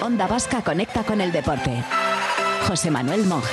Onda Vasca conecta con el deporte. José Manuel Monje.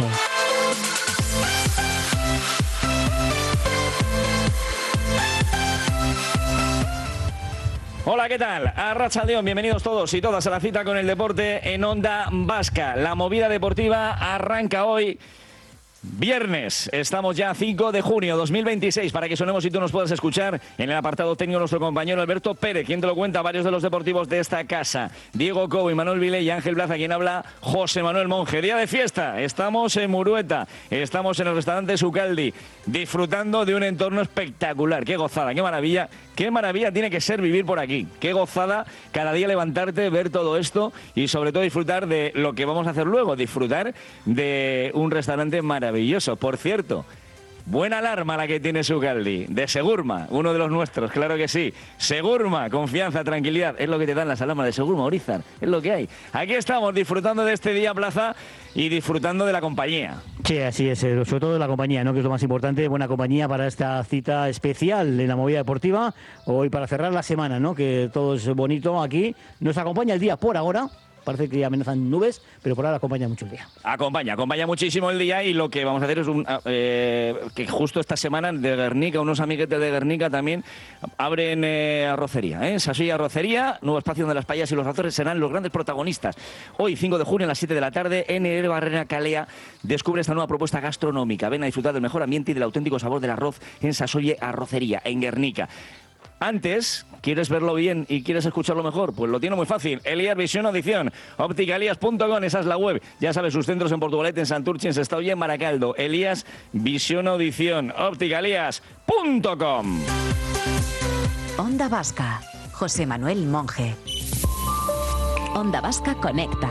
Hola, ¿qué tal? Arratsaldeon, bienvenidos todos y todas a la cita con el deporte en Onda Vasca. La movida deportiva arranca hoy. Viernes, estamos ya 5 de junio 2026, para que sonemos y tú nos puedas escuchar. En el apartado técnico nuestro compañero Alberto Pérez, quien te lo cuenta, varios de los deportivos de esta casa. Diego Cobo y Manuel Vilé y Ángel Blaza, quien habla José Manuel Monje. Día de fiesta, estamos en Murueta, estamos en el restaurante Sucaldi, disfrutando de un entorno espectacular. Qué gozada, qué maravilla tiene que ser vivir por aquí. Qué gozada cada día levantarte, ver todo esto y sobre todo disfrutar de lo que vamos a hacer luego, disfrutar de un restaurante maravilloso. Por cierto, buena alarma la que tiene Sucaldi, de Segurma, uno de los nuestros, claro que sí. Segurma, confianza, tranquilidad, es lo que te dan las alarmas de Segurma, Orizar, es lo que hay. Aquí estamos disfrutando de este día plaza y disfrutando de la compañía. Sí, así es, sobre todo de la compañía, ¿no? Que es lo más importante, buena compañía para esta cita especial en la movida deportiva, hoy para cerrar la semana, ¿no? Que todo es bonito aquí, nos acompaña el día por ahora. Parece que amenazan nubes, pero por ahora acompaña mucho el día. Acompaña muchísimo el día, y lo que vamos a hacer es que justo esta semana de Guernica, unos amiguetes de Guernica también abren arrocería, Sasoi Arrocería, nuevo espacio donde las payas y los Azores serán los grandes protagonistas. Hoy, 5 de junio, a las 7 de la tarde, en el Barrera Calea, descubre esta nueva propuesta gastronómica. Ven a disfrutar del mejor ambiente y del auténtico sabor del arroz en Sasoi Arrocería, en Guernica. Antes, ¿quieres verlo bien y quieres escucharlo mejor? Pues lo tiene muy fácil. Elias Visión Audición, opticalias.com, esa es la web. Ya sabes, sus centros en Portugalete, en Santurce, en Sestao y en Baracaldo. Elias Visión Audición, opticalias.com. Onda Vasca, José Manuel Monje. Onda Vasca conecta.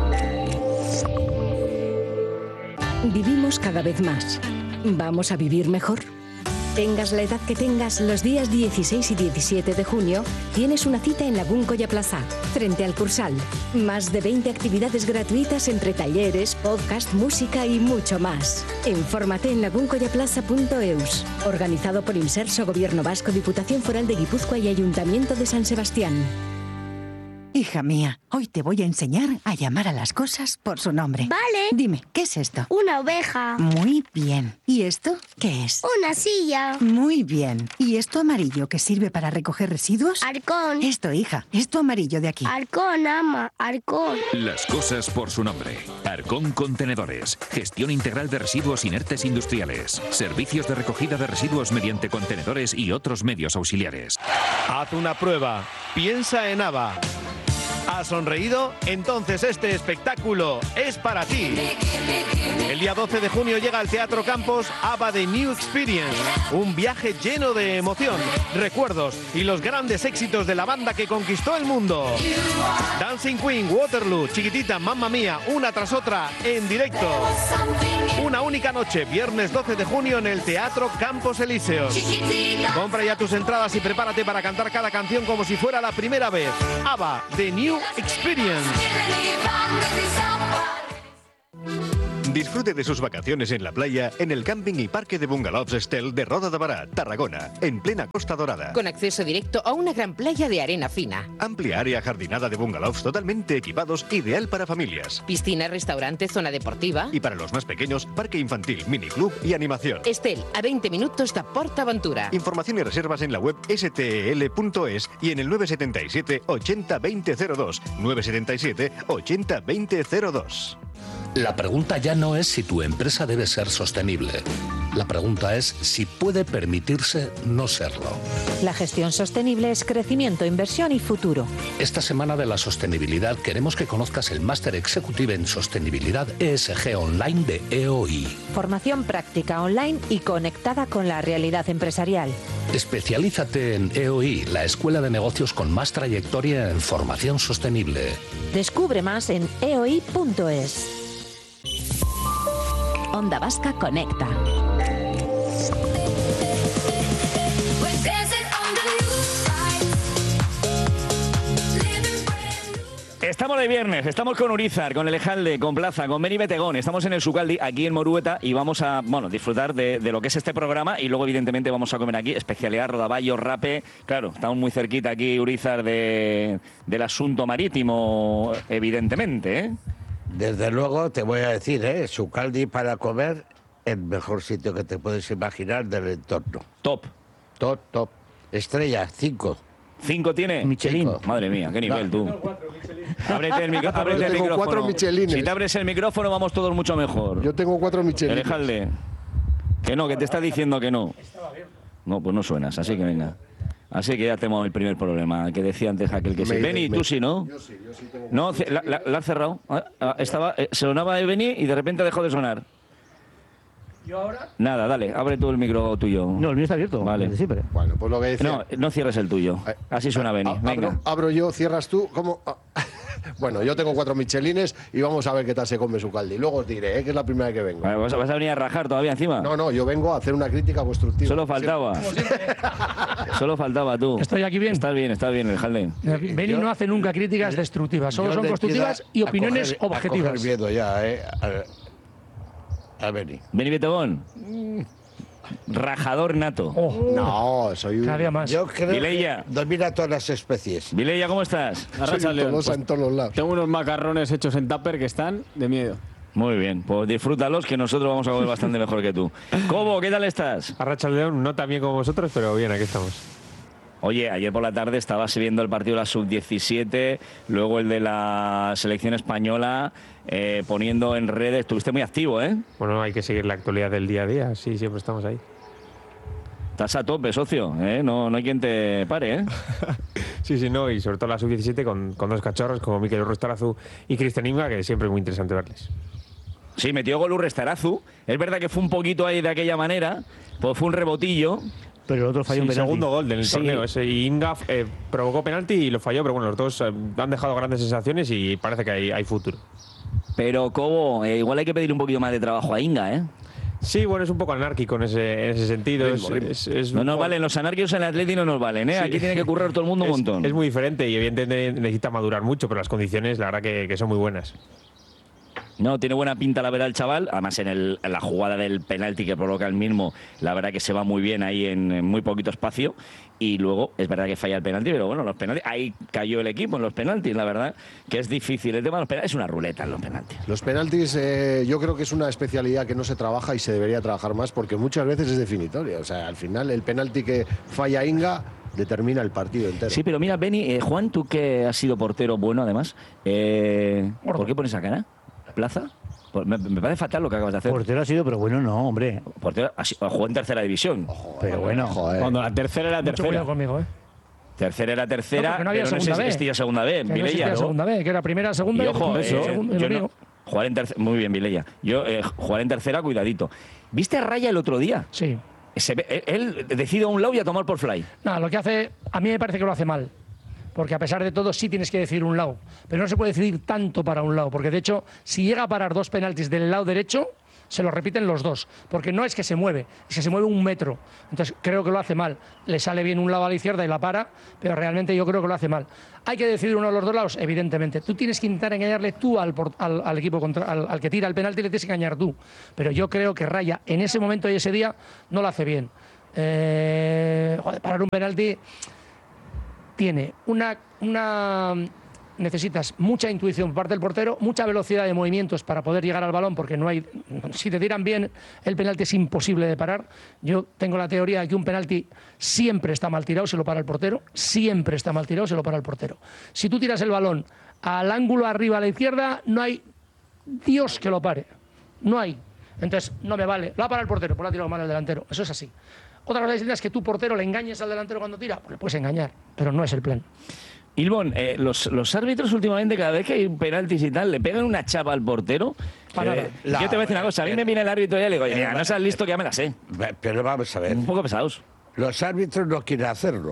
Vivimos cada vez más. ¿Vamos a vivir mejor? Tengas la edad que tengas, los días 16 y 17 de junio tienes una cita en Lagun Colla Plaza, frente al Cursal. Más de 20 actividades gratuitas entre talleres, podcast, música y mucho más. Infórmate en laguncollaplaza.eus. Organizado por Inserso, Gobierno Vasco, Diputación Foral de Guipúzcoa y Ayuntamiento de San Sebastián. Hija mía, hoy te voy a enseñar a llamar a las cosas por su nombre. Vale. Dime, ¿qué es esto? Una oveja. Muy bien. ¿Y esto qué es? Una silla. Muy bien. ¿Y esto amarillo que sirve para recoger residuos? Arcón. Esto, hija, esto amarillo de aquí. Arcón, ama, Arcón. Las cosas por su nombre. Arcón Contenedores. Gestión integral de residuos inertes industriales. Servicios de recogida de residuos mediante contenedores y otros medios auxiliares. Haz una prueba. Piensa en ABBA. ¿Has sonreído? Entonces este espectáculo es para ti. El día 12 de junio llega al Teatro Campos ABBA The New Experience. Un viaje lleno de emoción, recuerdos y los grandes éxitos de la banda que conquistó el mundo. Dancing Queen, Waterloo, Chiquitita, Mamma Mía, una tras otra en directo. Una única noche, viernes 12 de junio en el Teatro Campos Elíseos. Compra ya tus entradas y prepárate para cantar cada canción como si fuera la primera vez. ABBA The New Experience. Disfrute de sus vacaciones en la playa en el camping y parque de bungalows Estel de Roda de Bará, Tarragona, en plena Costa Dorada. Con acceso directo a una gran playa de arena fina. Amplia área jardinada de bungalows totalmente equipados, ideal para familias. Piscina, restaurante, zona deportiva. Y para los más pequeños, parque infantil, miniclub y animación. Estel, a 20 minutos de PortAventura. Información y reservas en la web stel.es y en el 977 80 2002. 977 80 2002. La pregunta ya no es si tu empresa debe ser sostenible. La pregunta es si puede permitirse no serlo. La gestión sostenible es crecimiento, inversión y futuro. Esta semana de la sostenibilidad queremos que conozcas el Máster Executive en Sostenibilidad ESG Online de EOI. Formación práctica online y conectada con la realidad empresarial. Especialízate en EOI, la escuela de negocios con más trayectoria en formación sostenible. Descubre más en eoi.es. Onda Vasca conecta. Estamos de viernes, estamos con Urizar, con Elejalde, con Plaza, con Beni Betegón. Estamos en el Sucaldi, aquí en Morueta, y vamos a disfrutar de lo que es este programa. Y luego, evidentemente, vamos a comer aquí especialidad, rodaballo, rape. Claro, estamos muy cerquita aquí, Urizar, del asunto marítimo, evidentemente, ¿eh? Desde luego, te voy a decir, Sucaldi para comer, el mejor sitio que te puedes imaginar del entorno. Top. Top. Estrella, 5. 5 tiene. Michelin. Madre mía, qué nivel tú. Ábrete el micrófono. Tengo 4 Michelines. Si te abres el micrófono, vamos todos mucho mejor. Yo tengo 4 Michelines. Elejalde. Que no, que te está diciendo que no. No, pues no suenas, así que venga. Así que ya tenemos el primer problema, que decía antes aquel que sí. Beni, tú sí, ¿no? Yo sí tengo. No, la has cerrado. Sonaba de Beni y de repente dejó de sonar. ¿Yo ahora? Nada, dale, abre tú el micro tuyo. No, el mío está abierto. Vale. Siempre. Bueno, pues lo que decía. No cierres el tuyo. Así suena Beni. Venga. Abro yo, cierras tú. ¿Cómo? Bueno, yo tengo 4 Michelines y vamos a ver qué tal se come Sucaldi. Luego os diré, que es la primera vez que vengo. ¿Vas a venir a rajar todavía encima? No, yo vengo a hacer una crítica constructiva. Solo faltaba. Solo faltaba tú. ¿Estoy aquí bien? Estás bien, Elejalde. Beni no hace nunca críticas destructivas, solo son constructivas y opiniones objetivas. A coger miedo ya, a Beni. Beni Betegón. Rajador nato. No, soy un... Cada día más. Yo creo Vileya. que domina todas las especies. Vileya, ¿cómo estás? en todos los lados. Tengo unos macarrones hechos en tupper que están de miedo. Muy bien, pues disfrútalos, que nosotros vamos a comer bastante mejor que tú. Cobo, ¿qué tal estás? Arratsaldeon, no tan bien como vosotros, pero bien, aquí estamos. Oye, ayer por la tarde estabas viendo el partido de la Sub-17, luego el de la selección española, poniendo en redes. Estuviste muy activo, ¿eh? Bueno, hay que seguir la actualidad del día a día, sí, siempre estamos ahí. Estás a tope, socio, ¿eh? No hay quien te pare, ¿eh? Sí, no, y sobre todo la Sub-17 con dos cachorros como Mikel Urrestarazu y Cristian Inga, que siempre es muy interesante verles. Sí, metió gol Urrestarazu. Es verdad que fue un poquito ahí de aquella manera, pues fue un rebotillo. Pero el otro falló un penalti. Segundo gol del torneo ese. Y Inga provocó penalti y lo falló, pero bueno, los dos han dejado grandes sensaciones y parece que hay futuro. Pero, Cobo, igual hay que pedir un poquito más de trabajo a Inga, ¿eh? Sí, bueno, es un poco anárquico en ese sentido. No nos valen, los anárquicos en el Atleti no nos valen, ¿eh? Sí. Aquí tiene que currar todo el mundo un montón. Es muy diferente y evidentemente necesita madurar mucho, pero las condiciones, la verdad, que son muy buenas. No, tiene buena pinta la verdad el chaval, además en la jugada del penalti que provoca el mismo, la verdad que se va muy bien ahí en muy poquito espacio, y luego es verdad que falla el penalti, pero bueno, los penaltis, ahí cayó el equipo en los penaltis, la verdad que es difícil, el tema de los penaltis es una ruleta en los penaltis. Los penaltis yo creo que es una especialidad que no se trabaja y se debería trabajar más porque muchas veces es definitoria, o sea, al final el penalti que falla Inga determina el partido entero. Sí, pero mira, Beni, Juan, tú que has sido portero bueno además, ¿por qué pones esa cara? Plaza? Me parece fatal lo que acabas de hacer. Portero ha sido, pero bueno, no, hombre. Portero jugó en tercera división. Pero bueno, joder. Cuando la tercera era Mucho tercera. cuidado conmigo, Tercera era tercera, no había pero segunda B. existía segunda B. Que no existía segunda B, que era primera, segunda y ojo, jugar en tercera, muy bien, Vileya. Yo jugar en tercera, cuidadito. ¿Viste a Raya el otro día? Sí. Él decide a un lado y a tomar por fly. No, lo que hace, a mí me parece que lo hace mal. Porque a pesar de todo sí tienes que decidir un lado. Pero no se puede decidir tanto para un lado. Porque de hecho, si llega a parar 2 penaltis del lado derecho, se lo repiten los dos. Porque no es que se mueve, es que se mueve 1 metro. Entonces creo que lo hace mal. Le sale bien un lado a la izquierda y la para, pero realmente yo creo que lo hace mal. ¿Hay que decidir uno de los dos lados? Evidentemente. Tú tienes que intentar engañarle tú al equipo al que tira el penalti, le tienes que engañar tú. Pero yo creo que Raya en ese momento y ese día no lo hace bien. Parar un penalti... Tiene necesitas mucha intuición por parte del portero, mucha velocidad de movimientos para poder llegar al balón, porque no hay, si te tiran bien el penalti es imposible de parar. Yo tengo la teoría de que un penalti siempre está mal tirado, se lo para el portero, siempre está mal tirado, se lo para el portero. Si tú tiras el balón al ángulo arriba a la izquierda, no hay Dios que lo pare, no hay. Entonces no me vale, lo va a parar el portero, pues lo ha tirado mal el delantero, eso es así. Otra cosa distinta es que tu portero le engañes al delantero cuando tira, pues le puedes engañar, pero no es el plan. Ilbón, los árbitros últimamente, cada vez que hay penaltis y tal, le pegan una chapa al portero. Yo te voy a decir una cosa, a mí me viene el árbitro y le digo, oye, no seas listo que ya me la sé. Pero vamos a ver. Un poco pesados. Los árbitros no quieren hacerlo.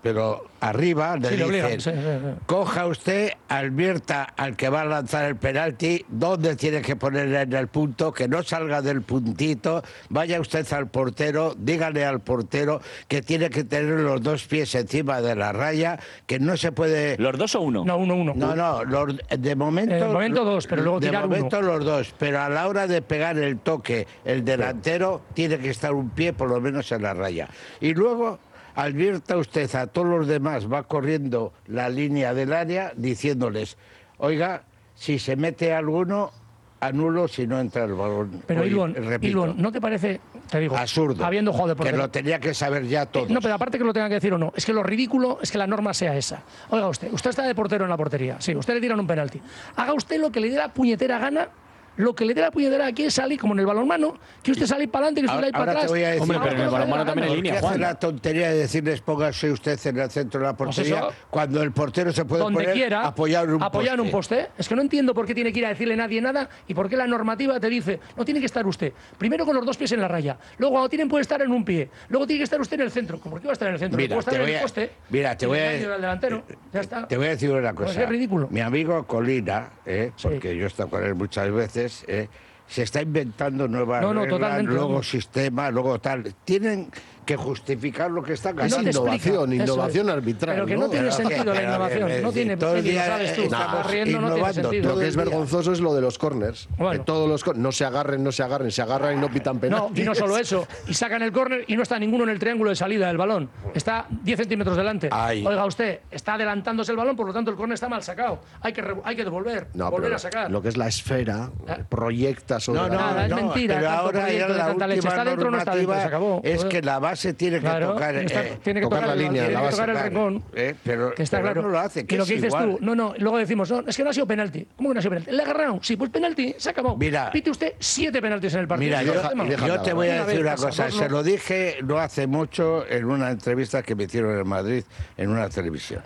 pero arriba le Sí, le obligan, dicen, sí. coja usted, advierta al que va a lanzar el penalti, dónde tiene que ponerle en el punto, que no salga del puntito, vaya usted al portero, dígale al portero que tiene que tener los dos pies encima de la raya, que no se puede... ¿Los dos o uno? No, uno. No, de momento... De momento dos, pero luego tirar De momento uno. los dos, pero a la hora de pegar el toque, el delantero tiene que estar un pie por lo menos en la raya. Y luego... advierta usted a todos los demás, va corriendo la línea del área diciéndoles, oiga, si se mete alguno, anulo si no entra el balón. Pero Oye, Ilbon, ¿no te parece, te digo, absurdo, habiendo jugado de portero? que lo tenía que saber ya todo? No, pero aparte que lo tenga que decir o no, es que lo ridículo es que la norma sea esa. Oiga usted está de portero en la portería, sí, usted le tiran un penalti. Haga usted lo que le dé la puñetera gana. Lo que le dé la puñetera aquí es salir como en el balonmano, que usted sale para adelante, que usted sale para atrás. Te voy a decir, hombre, pero en el balonmano también hay línea, ¿Por qué hace Juan? la tontería de decirles póngase usted en el centro de la portería eso, cuando el portero se puede donde poner quiera, apoyado en un poste? Es que no entiendo por qué tiene que ir a decirle a nadie nada y por qué la normativa te dice, no tiene que estar usted primero con los dos pies en la raya, luego cuando tienen puede estar en un pie, luego tiene que estar usted en el centro. ¿Por qué va a estar en el centro? Mira, puede estar en el poste. te voy a al delantero. Ya está. Te voy a decir una cosa. Pues es ridículo. Mi amigo Colina, porque yo he estado con él muchas veces, se está inventando nuevas reglas, totalmente, luego sistemas, luego tal. Tienen que justificar lo que están Es ganando. innovación arbitral. Pero que no tiene sentido la innovación. No tiene todo el sentido, día sabes tú. estamos Estás riendo, no tiene innovando. sentido. Lo que es vergonzoso es lo de los corners. Bueno. Que todos los no se agarren, se agarran y no pitan No, penaltis. y no solo eso. Y sacan el córner y no está ninguno en el triángulo de salida del balón. Está 10 centímetros delante. Ay. Oiga usted, está adelantándose el balón, por lo tanto el córner está mal sacado. Hay que devolver, No, volver pero a sacar. lo que es la esfera, proyecta sobre No, la Nada, es mentira. pero tanto ahora ya proyecto de la tanta leche. última Está dentro o no está dentro, se acabó. es que la base tiene que Claro, tocar, tiene que tocar la línea, tiene la que base, tocar el claro. rincón. Pero Que está pero claro. no lo hace, que y lo es que dices igual. tú, luego decimos, no, es que no ha sido penalti. ¿Cómo que no ha sido penalti? ¿Le ha agarrado? Sí, pues penalti, se acabó. Mira, pite usted 7 penaltis en el partido. Mira, yo te voy a decir una cosa. pasarlo. Se lo dije no hace mucho en una entrevista que me hicieron en Madrid en una televisión.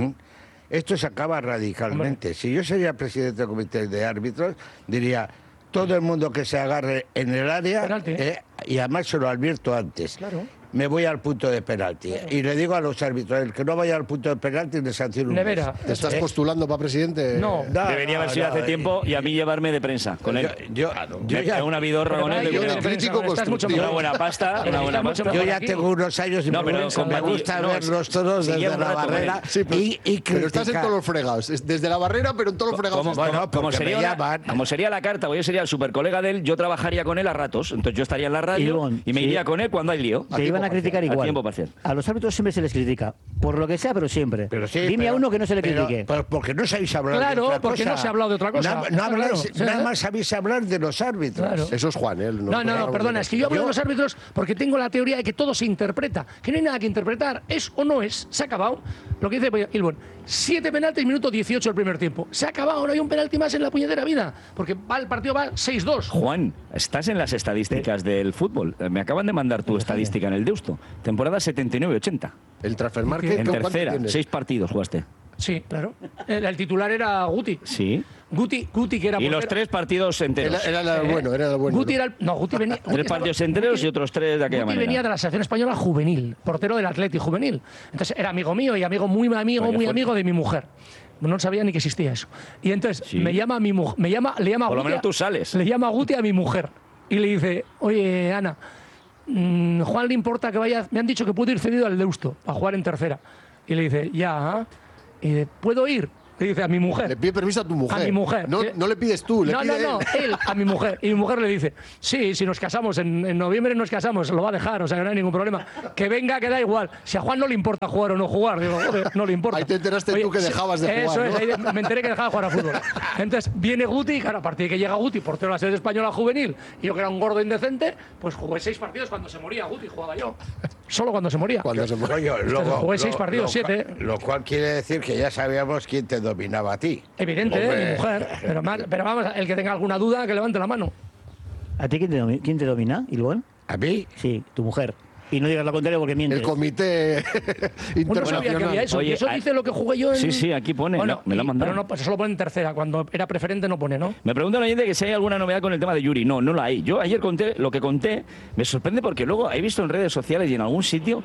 Esto se acaba radicalmente. Si yo sería presidente del comité de árbitros, diría todo el mundo que se agarre en el área, y además se lo advierto antes. Claro. Me voy al punto de penalti. Y le digo a los árbitros, el que no vaya al punto de penalti le sanciono un Nevera. mes. ¿Te estás postulando para presidente? No. Debería haber sido hace tiempo y a mí llevarme de prensa con él. Yo ya- una vidorra con él. yo de crítico constructivo. Una buena pasta, una buena pasta. Yo ya tengo unos años y No, pero me gusta verlos todos seguía desde un la rato con él. barrera Sí, y pero estás en criticar. todos los fregados. Desde la barrera, pero en todos los fregados. estás. Bueno, Como porque sería, me llaman. como sería la carta, o yo sería el supercolega de él, yo trabajaría con él a ratos. Entonces yo estaría en la radio Ivón, y me sí. iría con él cuando hay lío. Te iban a criticar A igual. tiempo parcial. A los árbitros siempre se les critica. Por lo que sea, pero siempre. Pero sí, Dime a pero- uno que no se le pero- critique. pero porque no sabéis hablar Claro, de otra porque cosa. no se ha hablado de otra cosa. No habláis- Claro. nada más sabéis hablar de los árbitros. Claro. Eso es Juan, ¿eh? No, perdona, es que yo hablo de los árbitros porque tengo la teoría de que todo se interpreta, que no hay nada que interpretar, es o no es, se ha acabado. Lo que dice Ilbon, 7 penaltis, minuto 18 el primer tiempo. Se ha acabado, no hay un penalti más en la puñetera vida, porque el partido va 6-2. Juan, estás en las estadísticas del fútbol. Me acaban de mandar tu estadística en el Deusto. Temporada 79-80. El transfer market, En ¿cuánto tercera, tienes? 6 partidos jugaste. Sí, claro. El titular era Guti. Sí. Guti que era Y los portero. 3 partidos enteros. Era el bueno, era el bueno. Guti era Guti venía. 3 partidos enteros y otros 3 de aquella Guti manera. venía de la selección española juvenil, portero del Atleti juvenil. Entonces era amigo mío y muy amigo de mi mujer. No sabía ni que existía eso. Y entonces me llama a mi mujer, le llama Por lo Guti menos tú sales. Le llama Guti a mi mujer y le dice, oye Ana, Juan le importa que vaya, me han dicho que puedo ir cedido al Deusto a jugar en tercera. Y le dice, ya, y dice, ¿puedo ir? Le dice a mi mujer. Le pide permiso a tu mujer. A mi mujer. No le pides tú, le pide él a mi mujer. Y mi mujer le dice, sí, si nos casamos, en noviembre nos casamos, lo va a dejar, o sea que no hay ningún problema. Que venga, que da igual. Si a Juan no le importa jugar o no jugar, digo, joder, no le importa. Ahí te enteraste tú que dejabas de jugar, Eso es, ¿no? ahí me enteré que dejaba de jugar a fútbol. Entonces viene Guti, claro, a partir de que llega Guti, portero de la selección española juvenil, y yo que era un gordo indecente, pues jugué 6 partidos cuando se moría Guti, jugaba yo. Solo cuando se moría. Cuando se moría. Coño, luego, jugué 6 partidos, 7. Lo cual quiere decir que ya sabíamos quién te dominaba a ti. Evidente, Hombre. mi mujer. Pero vamos, el que tenga alguna duda, que levante la mano. ¿A ti quién te domina, Ilbón? ¿A mí? Sí, tu mujer. Y no digas lo contrario porque mientes. El comité No sabía que había eso. Oye, eso dice lo que jugué yo en... Sí, aquí pone, Bueno, me lo han mandado. Pero no, pues eso lo pone en tercera. Cuando era preferente no pone, ¿no? Me pregunta un oyente que si hay alguna novedad con el tema de Yuri. No, no la hay. Yo ayer conté, lo que conté, me sorprende porque luego he visto en redes sociales y en algún sitio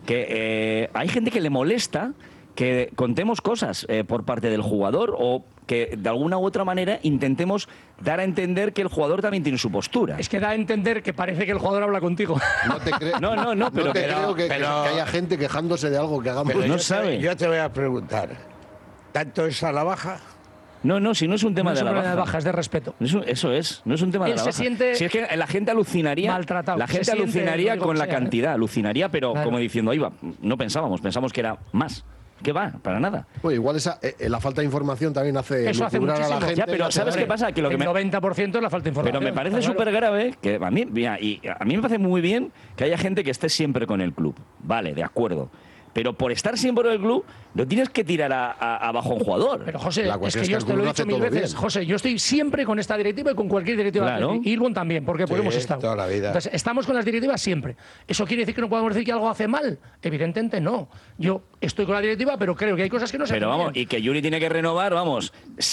que hay gente que le molesta que contemos cosas por parte del jugador o que de alguna u otra manera intentemos dar a entender que el jugador también tiene su postura. Es que da a entender que parece que el jugador habla contigo. No te creo, no, pero creo que haya gente quejándose de algo que hagamos. Pero no sabe. Yo te voy a preguntar, ¿tanto es a la baja? No, si no es un tema de la baja. Es de respeto. Eso es, no es un tema de Él la se baja. siente Si es que la gente alucinaría, maltratado. la gente Se siente, alucinaría no digo con que la sea, cantidad, alucinaría, pero Claro. como diciendo, ahí va, no pensamos que era más. ¿Qué va? Para nada. Pues igual la falta de información también hace Eso hace lucurar a la muchísimo. gente. Ya, pero ¿sabes qué pasa? Que lo que el 90% es la falta de información. Pero me parece Está claro. súper grave que a mí, mira, y a mí me parece muy bien que haya gente que esté siempre con el club. Vale, de acuerdo. Pero por estar siempre con el club, no tienes que tirar abajo a un jugador. Pero José, La es cuestión que es que yo el te lo he club dicho hace mil todo veces. bien. José, yo estoy siempre con esta directiva y con cualquier directiva. Claro. Y Ilbon también, porque Sí, hemos estado. toda la vida. Entonces, estamos con las directivas siempre. ¿Eso quiere decir que no podemos decir que algo hace mal? Evidentemente no. Yo estoy con la directiva, pero creo que hay cosas que no se Pero hacen vamos, bien. y que Yuri tiene que renovar, vamos.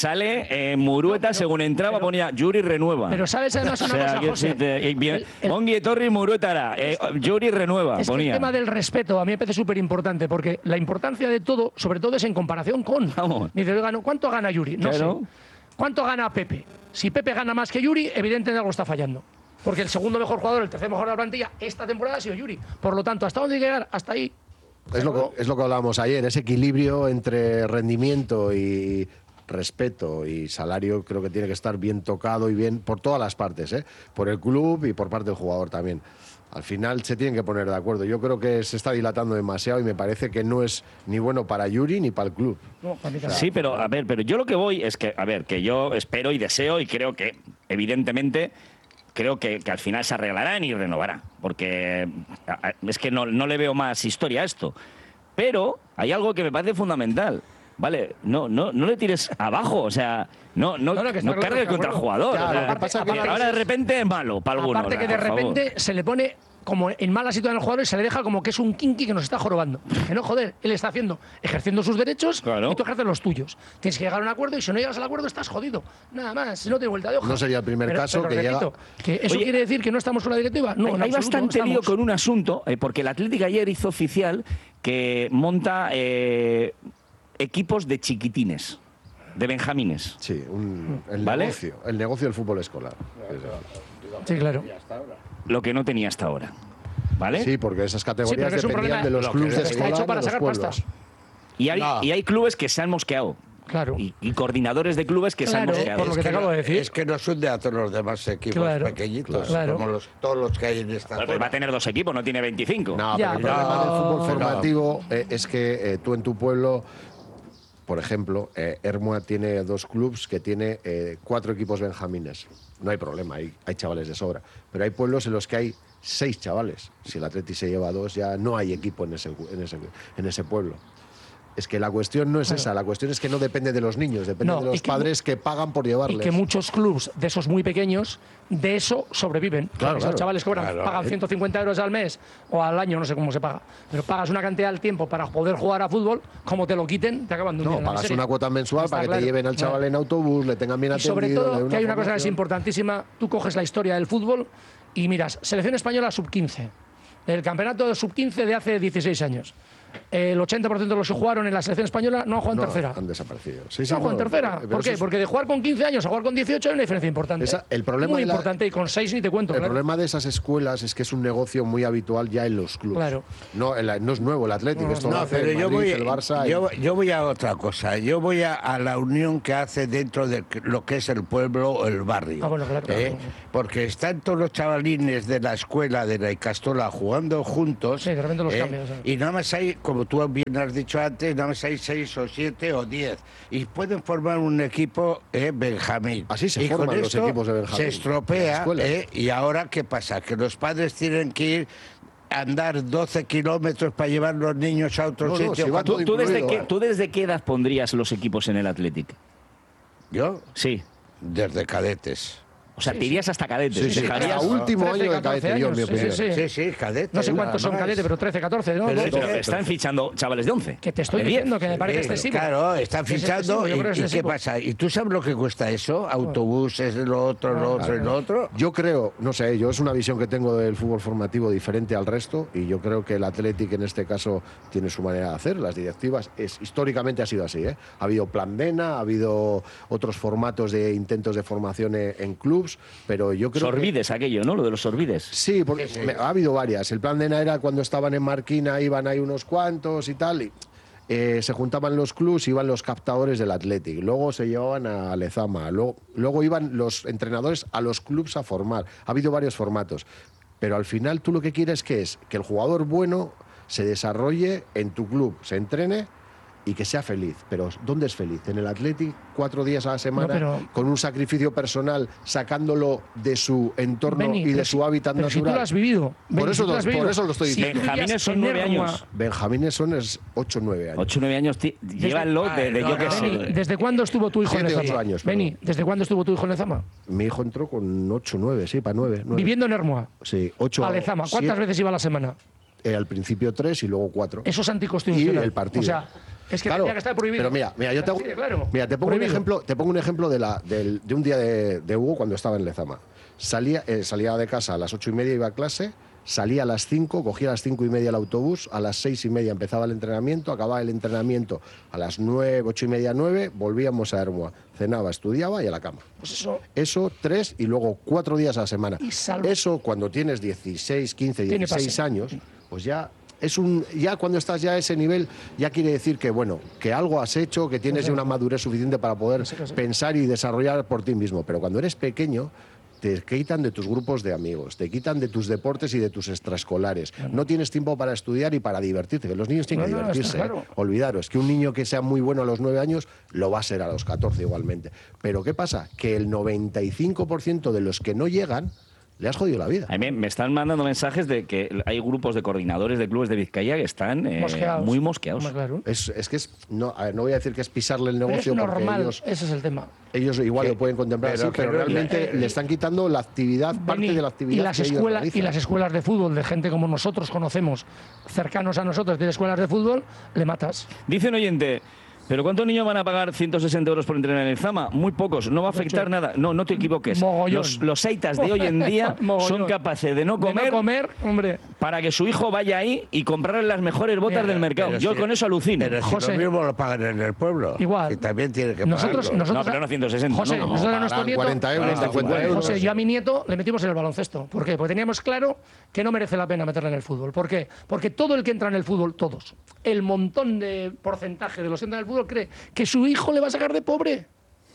Sale Murueta, según entraba, ponía Yuri renueva. Pero sabes además una O sea, cosa, que José. sí, Ongi Etorri Muruetara, Yuri renueva, Es que el ponía. tema del respeto a mí me parece súper importante, porque la importancia de todo, sobre todo, es en comparación con. Vamos. Dice, oiga, ¿cuánto gana Yuri? No Claro. sé. ¿Cuánto gana Pepe? Si Pepe gana más que Yuri, evidentemente algo está fallando. Porque el segundo mejor jugador, el tercer mejor de la plantilla, esta temporada ha sido Yuri. Por lo tanto, ¿hasta dónde hay que llegar? Hasta ahí. Es lo que hablábamos ayer, ese equilibrio entre rendimiento y respeto y salario creo que tiene que estar bien tocado y bien por todas las partes, ¿eh? Por el club y por parte del jugador también. Al final se tienen que poner de acuerdo. Yo creo que se está dilatando demasiado y me parece que no es ni bueno para Yuri ni para el club. No, para mí tampoco. Sí, pero a ver, pero yo lo que voy es que, a ver, que yo espero y deseo y creo que, evidentemente, creo que al final se arreglarán y renovará. Porque es que no le veo más historia a esto. Pero hay algo que me parece fundamental. Vale, no le tires abajo, o sea, no cargues contra el jugador. Claro, o sea, lo que pasa es que ahora de repente es malo para algunos. Aparte que de por favor. repente se le pone como en mala situación al jugador y se le deja como que es un kinky que nos está jorobando. Que no, joder, él está ejerciendo sus derechos y tú ejerces los tuyos. Tienes que llegar a un acuerdo y si no llegas al acuerdo estás jodido. Nada más, no tiene vuelta de hoja. No sería el primer caso que repito, que ¿eso Oye, quiere decir que no estamos con la directiva? No, en hay absoluto, bastante no lío estamos. con un asunto, porque el Atlético ayer hizo oficial que monta equipos de chiquitines, de benjamines. Sí, el ¿Vale? negocio del fútbol escolar. Sí, claro. Lo que no tenía hasta ahora. ¿Vale? Sí, porque esas Sí, pero categorías que es un dependían problema de los que clubes de está escolar hecho para de los sacar pueblos. pastas. Y hay clubes que se han mosqueado. Claro. Y coordinadores de clubes que se han mosqueado. por lo que te acabo de decir. Es que nos hunde a todos los demás equipos Claro, pequeñitos, claro. como todos los que hay en esta Pues va a tener 2 equipos, no tiene 25. No, Ya, pero el problema del fútbol no. formativo es que tú en tu pueblo, por ejemplo, Hermua tiene 2 clubs que tiene 4 equipos benjamines. No hay problema, hay chavales de sobra. Pero hay pueblos en los que hay 6 chavales. Si el Atleti se lleva 2, ya no hay equipo en ese pueblo. Es que la cuestión no es esa, la cuestión es que no depende de los niños, depende No, de y los que padres que pagan por llevarles. Y que muchos clubs de esos muy pequeños, de eso sobreviven. Claro, Esos claro. chavales cobran, Claro. pagan 150 euros al mes o al año, no sé cómo se paga. Pero pagas una cantidad al tiempo para poder jugar a fútbol, como te lo quiten, te acaban de hundir No, en la pagas miseria. una cuota mensual Está para que claro. te lleven al chaval en autobús, le tengan bien Y atendido. sobre le todo, den que hay una cosa que es formación. importantísima, tú coges la historia del fútbol y miras, selección española sub-15, el campeonato de sub-15 de hace 16 años. El 80% de los que jugaron en la selección española no han jugado en No, tercera. han desaparecido. Sí, No han jugado en tercera. pero ¿Por eso qué? es- Porque de jugar con 15 años a jugar con 18 hay una diferencia importante. El problema Muy de la- importante, y con 6 ni te cuento. El claro. problema de esas escuelas es que es un negocio muy habitual ya en los clubes. Claro. No es nuevo el Atlético, esto lo No, hace pero el Madrid, el Barça. yo voy a otra cosa. Yo voy a la unión que hace dentro de lo que es el pueblo o el barrio. Ah, bueno, claro. Porque están todos los chavalines de la escuela de la Icastola jugando juntos. Sí, de repente los cambios, ¿eh? Y nada más hay, como tú bien has dicho antes, nada más hay 6 o 7 o 10. Y pueden formar un equipo Benjamín. Así se y forman con los esto equipos de Benjamín, se en estropea. la escuela. Y ahora, ¿qué pasa? Que los padres tienen que ir a andar 12 kilómetros para llevar los niños a otro No, no, sitio. si va todo ¿Tú desde qué edad pondrías los equipos en el Athletic? ¿Yo? Sí. Desde cadetes. O sea, te irías hasta cadetes. Sí, Dejarías- hasta último 13, año de 14 cadete, yo en mi años, opinión. Sí, cadete. No sé cuántos son nada más. cadete, pero 13, 14, ¿no? Sí, pero están fichando chavales de 11. Que te estoy de 10. diciendo que me parece excesivo. Claro, están Es excesivo, fichando. yo creo que es ¿Y qué excesivo. pasa? ¿Y tú sabes lo que cuesta eso? Autobuses, lo otro, lo otro, lo otro. Yo creo, no sé, yo es una visión que tengo del fútbol formativo diferente al resto y yo creo que el Athletic en este caso tiene su manera de hacer, las directivas, históricamente ha sido así, ¿eh? Ha habido plan DENA, ha habido otros formatos de intentos de formación en clubs, pero yo creo Sorbides, aquello, ¿no? Lo de los sorbides. Sí, porque ha habido varias. El plan DENA era cuando estaban en Marquina, iban ahí unos cuantos y tal, y se juntaban los clubs, iban los captadores del Athletic, luego se llevaban a Lezama, luego iban los entrenadores a los clubs a formar. Ha habido varios formatos, pero al final tú lo que quieres que es que el jugador bueno se desarrolle en tu club, se entrene y que sea feliz. Pero ¿dónde es feliz? En el Athletic, 4 días a la semana, No, pero- con un sacrificio personal, sacándolo de su entorno Beni, y de pero su hábitat pero si tú natural. lo has vivido. Beni, Por eso, si tú lo has vivido. por eso lo estoy Si diciendo. tú Benjamines vivías son en 9 Ermua- años. Benjamines son 8 o 9 años. 8 o 9 años, llévanlo desde yo qué sé. Beni, ¿desde cuándo estuvo tu hijo en 7, Lezama? 8 años, Beni, ¿desde cuándo estuvo tu hijo en Lezama? Mi hijo entró con 8 o 9, sí, para 9. Viviendo en Ermua. Sí, 8 A Lezama. ¿Cuántas veces iba a la semana? Al principio 3 y luego 4. Eso es anticonstitucional. Y el partido. O sea, es que Claro, tendría que estar prohibido. Pero mira, yo te, Así de claro. mira, te pongo Prohibido. un ejemplo de un día de Hugo cuando estaba en Lezama. Salía de casa a las 8:30, iba a clase, salía a las 5, cogía a las 5:30 el autobús, a las 6:30 empezaba el entrenamiento, acababa el entrenamiento a las 9, 8:30, 9, volvíamos a Ermua, cenaba, estudiaba y a la cama. Pues Eso 3 y luego 4 días a la semana. Y salvo- Eso cuando tienes 16, 15, Tiene 16 pase. años, pues ya ya cuando estás ya a ese nivel, ya quiere decir que bueno, que algo has hecho, que tienes ya una madurez suficiente para poder pensar y desarrollar por ti mismo. Pero cuando eres pequeño, te quitan de tus grupos de amigos, te quitan de tus deportes y de tus extraescolares. No tienes tiempo para estudiar y para divertirte, que los niños tienen que No, está divertirse. claro. Olvidaros, que un niño que sea muy bueno a los 9 años lo va a ser a los 14 igualmente. Pero ¿qué pasa? Que el 95% de los que no llegan, le has jodido la vida. A mí me están mandando mensajes de que hay grupos de coordinadores de clubes de Vizcaya que están muy mosqueados. Es que no voy a decir que es pisarle el Pero es negocio porque normal, ellos ese es el tema. igual lo pueden contemplar así, pero realmente le están quitando la actividad, parte Beni, de la actividad las que ellos escuelas realizan. y las escuelas de fútbol de gente como nosotros conocemos, cercanos a nosotros, de escuelas de fútbol, le matas. Dice un oyente, ¿pero cuántos niños van a pagar 160 euros por entrenar en el Zama? Muy pocos, no va a afectar nada. No te equivoques. Mogollón. Los seitas de hoy en día Mogollón. son capaces de no comer, hombre, para que su hijo vaya ahí y comprarle las mejores botas del mercado. pero Yo si- con eso alucino. Pero si lo mismo lo pagan en el pueblo. Igual. Y también tiene que Nosotros- pagarlo. nosotros- No, pero no 160. José, no. nosotros a nuestro nieto, 40 euros, 50 euros. José, yo a mi nieto le metimos en el baloncesto. ¿Por qué? Porque teníamos claro que no merece la pena meterle en el fútbol. ¿Por qué? Porque todo el que entra en el fútbol, todos, el montón de porcentaje de los que entran en el fútbol cree que su hijo le va a sacar de pobre.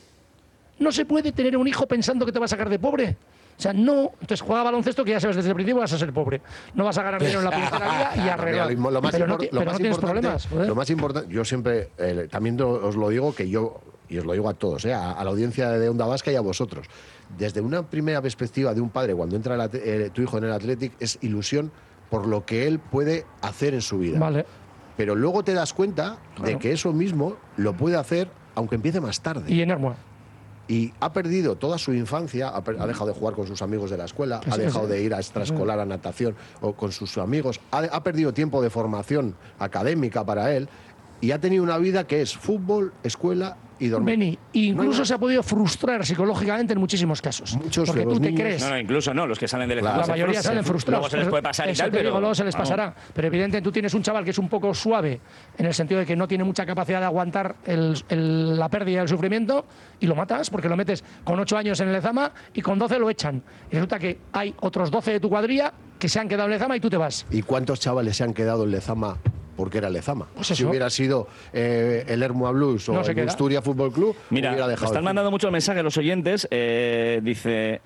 No se puede tener un hijo pensando que te va a sacar de pobre. O sea, no. Entonces juega baloncesto que ya sabes desde el principio vas a ser pobre. No vas a ganar dinero en la puñetera vida y arreglar. Lo más Pero no, impor- pero no tienes problemas. joder. Lo más importante, yo siempre, también os lo digo, que yo, y os lo digo a todos, a la audiencia de Onda Vasca y a vosotros, desde una primera perspectiva de un padre, cuando entra tu hijo en el Athletic, es ilusión por lo que él puede hacer en su vida. Vale. Pero luego te das cuenta de que eso mismo lo puede hacer aunque empiece más tarde. Y en Ermua. Y ha perdido toda su infancia, ha dejado de jugar con sus amigos de la escuela, Pues ha dejado sí. de ir a extraescolar, a natación o con sus amigos, ha perdido tiempo de formación académica para él y ha tenido una vida que es fútbol, escuela y dormir. Beni, incluso se ha podido frustrar psicológicamente en muchísimos casos. Muchos porque de tú los te niños- crees. No, incluso no, los que salen del Claro. La mayoría salen frustrados. Luego se les puede pasar y Eso tal, te pero digo, luego se les vamos. pasará. Pero evidentemente tú tienes un chaval que es un poco suave, en el sentido de que no tiene mucha capacidad de aguantar la pérdida y el sufrimiento, y lo matas porque lo metes con 8 años en el Lezama y con 12 lo echan. Y resulta que hay otros 12 de tu cuadrilla que se han quedado en Lezama y tú te vas. ¿Y cuántos chavales se han quedado en Lezama porque era Lezama? Pues si eso. hubiera sido el Ermua Blues o No se el queda. Busturia Fútbol Club, Mira, hubiera me dejado están el mandando muchos mensajes los oyentes. Dice...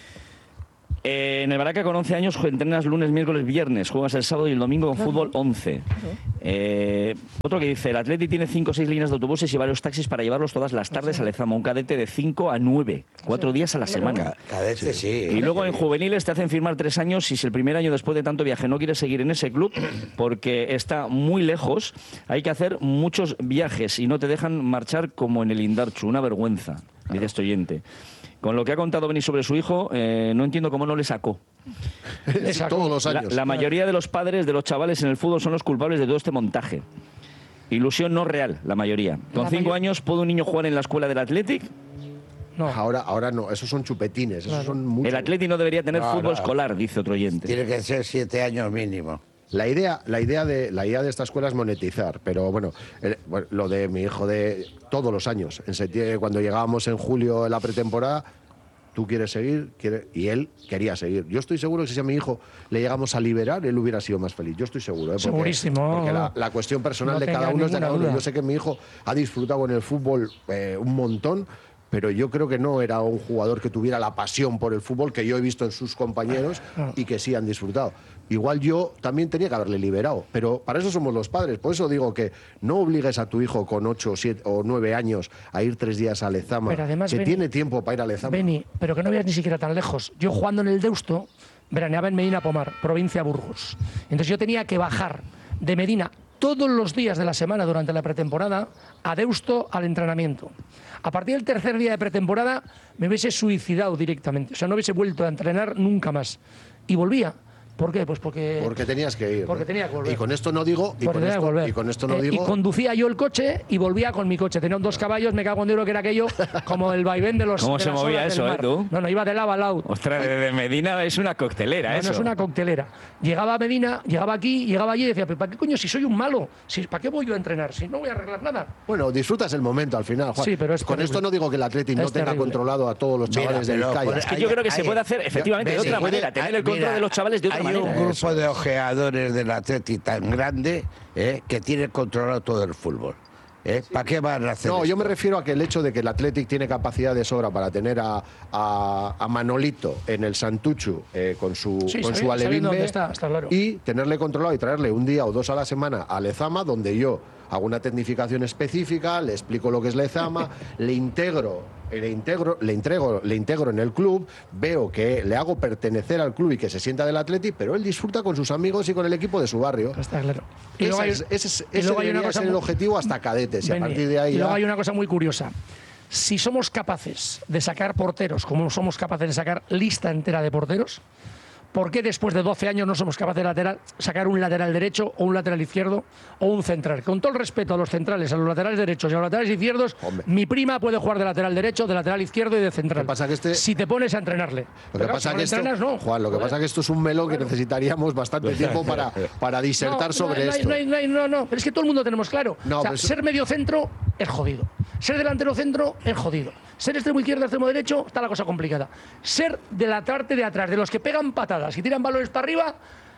en el Baraca con 11 años entrenas lunes, miércoles, viernes, juegas el sábado y el domingo con fútbol 11. Otro que dice, el Atleti tiene 5 o 6 líneas de autobuses y varios taxis para llevarlos todas las tardes a Lezama, un cadete de 5 a 9, 4 días a la semana. Cadete, sí. Y luego en juveniles te hacen firmar 3 años si el primer año después de tanto viaje no quieres seguir en ese club porque está muy lejos, hay que hacer muchos viajes y no te dejan marchar como en el Indarchu, una vergüenza. dice este oyente. Con lo que ha contado Beni sobre su hijo, no entiendo cómo no le sacó. Todos los años. La mayoría de los padres de los chavales en el fútbol son los culpables de todo este montaje. Ilusión no real, la mayoría. Con 5 años, ¿puede un niño jugar en la escuela del Athletic? No. Ahora no, esos son chupetines. Esos son mucho... El Athletic no debería tener fútbol escolar, dice otro oyente. Tiene que ser 7 años mínimo. La idea de esta escuela es monetizar, pero bueno, lo de mi hijo de todos los años, en septiembre, cuando llegábamos en julio en la pretemporada, tú quieres seguir, y él quería seguir. Yo estoy seguro que si a mi hijo le llegamos a liberar, él hubiera sido más feliz. Yo estoy seguro. Segurísimo. Porque la cuestión personal No de cada tenga uno es de cada uno. duda. Yo sé que mi hijo ha disfrutado con el fútbol un montón, pero yo creo que no era un jugador que tuviera la pasión por el fútbol que yo he visto en sus compañeros y que sí han disfrutado. Igual yo también tenía que haberle liberado, pero para eso somos los padres. Por eso digo que no obligues a tu hijo con 8, 7 o 9 años a ir 3 días a Lezama, Pero además, que Beni, tiene tiempo para ir a Lezama. Beni, pero que no veas ni siquiera tan lejos. Yo jugando en el Deusto, veraneaba en Medina Pomar, provincia Burgos. Entonces yo tenía que bajar de Medina todos los días de la semana durante la pretemporada a Deusto al entrenamiento. A partir del tercer día de pretemporada me hubiese suicidado directamente. O sea, no hubiese vuelto a entrenar nunca más. Y volvía. ¿Por qué? Pues porque tenías que ir. Porque tenía que volver. Y con esto no digo... Y con esto no digo... Y conducía yo el coche y volvía con mi coche. Tenía 2 caballos, me cago en Dios, que era aquello como el vaivén de los... ¿Cómo de se las movía olas eso, del mar. tú? No, iba de lado a lado. Ostras, de Medina es una coctelera, eso. No es una coctelera. Llegaba a Medina, llegaba aquí, llegaba allí y decía, ¿para qué coño si soy un malo? ¿Para qué voy yo a entrenar? Si no voy a arreglar nada. Bueno, disfrutas el momento al final, Juan. Sí, pero es con terrible. esto no digo que el Athletic no tenga controlado a todos los chavales de Vizcaya. Es que yo creo que se puede hacer efectivamente de otra manera, tener el control de los chavales de otra manera. Hay un grupo de ojeadores del Athletic tan grande que tiene controlado todo el fútbol. ¿Para qué van a hacer No, esto? yo me refiero a que el hecho de que el Athletic tiene capacidad de sobra para tener a Manolito en el Santuchu con su sabiendo dónde está claro. y tenerle controlado y traerle un día o 2 a la semana a Lezama, donde yo hago una tecnificación específica, le explico lo que es Lezama, le integro en el club, veo que le hago pertenecer al club y que se sienta del Athletic, pero él disfruta con sus amigos y con el equipo de su barrio. Está claro. Y Ese luego hay una debería cosa ser el muy- objetivo hasta cadetes, y a Beni, partir de ahí y luego ya... hay una cosa muy curiosa. Si somos capaces de sacar porteros, como somos capaces de sacar lista entera de porteros, ¿por qué después de 12 años no somos capaces de sacar un lateral derecho o un lateral izquierdo o un central? Con todo el respeto a los centrales, a los laterales derechos y a los laterales izquierdos, mi prima puede jugar de lateral derecho, de lateral izquierdo y de central. Si te pones a entrenarle. Lo que pasa que esto, Juan, lo que pasa que esto es un melón que necesitaríamos bastante tiempo para disertar sobre esto. No, pero es que todo el mundo tenemos claro. No, O sea, pero eso- ser medio centro es jodido. Ser delantero centro es jodido. Ser extremo izquierdo, extremo derecho, está la cosa complicada. Ser de la parte de atrás, de los que pegan patadas y tiran balones para arriba,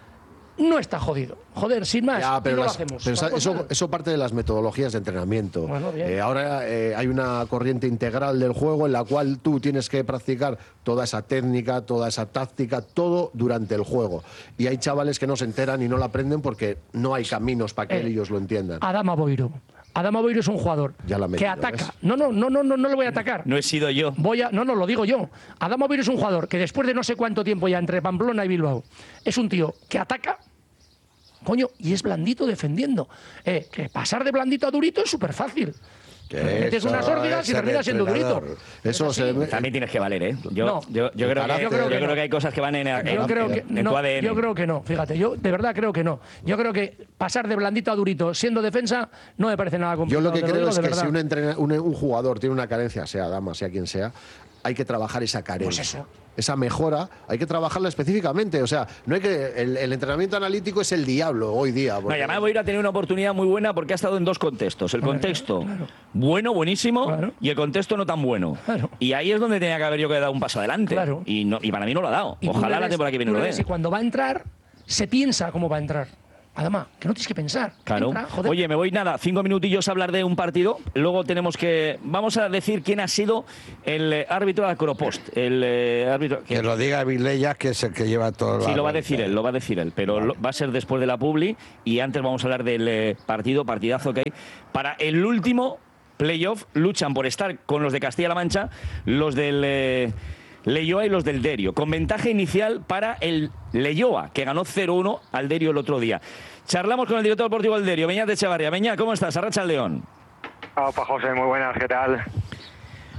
no está jodido. Joder, sin más, Ya, pero y no lo las- hacemos. pero Tampoco nada. eso parte de las metodologías de entrenamiento. Bueno, bien. Ahora hay una corriente integral del juego en la cual tú tienes que practicar toda esa técnica, toda esa táctica, todo durante el juego. Y hay chavales que no se enteran y no la aprenden porque no hay caminos para que ellos lo entiendan. Adama Boiro. Adama Boiro es un jugador Ya la ha que metido, ataca. ¿ves? No le voy a atacar. No he sido yo. No, lo digo yo. Adama Boiro es un jugador que después de no sé cuánto tiempo ya entre Pamplona y Bilbao, es un tío que ataca, coño, y es blandito defendiendo. Que pasar de blandito a durito es súper fácil. Metes unas órdenes y terminas siendo durito. Eso también tienes que valer, ¿eh? No. Yo creo que hay cosas que van en Yo creo que tu no, ADN. yo creo que no, fíjate, yo de verdad creo que no. Yo creo que pasar de blandito a durito siendo defensa no me parece nada Yo complicado. lo que te creo digo es de que verdad. si un jugador tiene una carencia, sea dama, sea quien sea, hay que trabajar esa carencia. Pues eso. Esa mejora hay que trabajarla específicamente. O sea, no hay que el entrenamiento analítico es el diablo hoy día. No, porque- y además Boiro ha tenido una oportunidad muy buena porque ha estado en dos contextos. El contexto buenísimo, y el contexto no tan bueno. Y ahí es donde tenía que haber yo que dado un paso adelante. Y para mí no lo ha dado. Y tú Ojalá le la ves- temporada que viene tú lo le dé. ves, y cuando va a entrar, se piensa cómo va a entrar. Además, que no tienes que pensar. Claro. Entra, joder. Oye, me voy 5 minutillos a hablar de un partido. Luego vamos a decir quién ha sido el árbitro de Acropost. El árbitro Que lo diga Vilella, que es el que lleva todo Sí, lo va a decir él, pero va a ser después de la publi. Y antes vamos a hablar del partidazo que hay. Para el último playoff luchan por estar con los de Castilla-La Mancha, los del Leioa y los del Derio, con ventaja inicial para el Leioa, que ganó 0-1 al Derio el otro día. Charlamos con el director deportivo del Derio, Beñat Echevarría. Beñat, ¿cómo estás? Arracha el León. Opa, José, muy buenas, ¿qué tal?